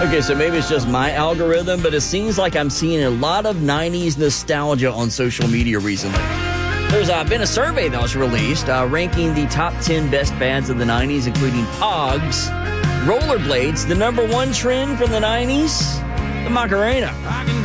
Okay, so maybe it's just my algorithm, but it seems like I'm seeing a lot of 90s nostalgia on social media recently. There's been a survey that was released ranking the top 10 best bands of the 90s, including Pogs, Rollerblades, the number one trend from the 90s, the Macarena.